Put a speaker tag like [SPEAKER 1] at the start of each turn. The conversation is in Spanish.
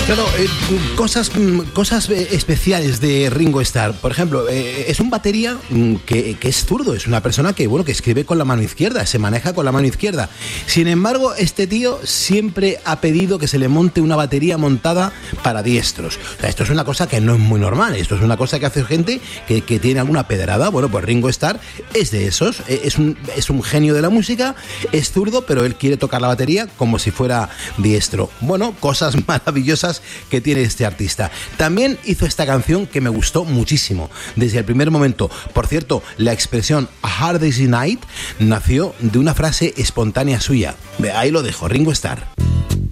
[SPEAKER 1] Claro, cosas especiales de Ringo Starr. Por ejemplo, es un batería que es zurdo, es una persona que, bueno, que escribe con la mano izquierda, se maneja con la mano izquierda. Sin embargo, este tío siempre ha pedido que se le monte una batería montada para diestros. O sea, esto es una cosa que no es muy normal, esto es una cosa que hace gente que tiene alguna pedrada. Bueno, pues Ringo Starr es de esos, es un genio de la música, es zurdo, pero él quiere tocar la batería como si fuera diestro. Bueno, cosas maravillosas que tiene este artista. También hizo esta canción que me gustó muchísimo desde el primer momento. Por cierto, la expresión A Hard Day's Night nació de una frase espontánea suya. Ahí lo dejo, Ringo Starr.